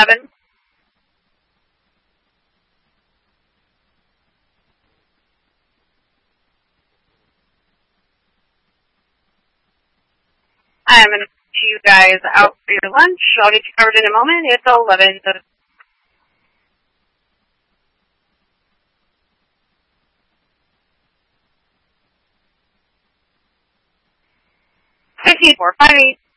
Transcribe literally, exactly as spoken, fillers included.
seven. I'm going to put you guys out for your lunch. I'll get you covered in a moment. It's eleven. fifteen four five eight.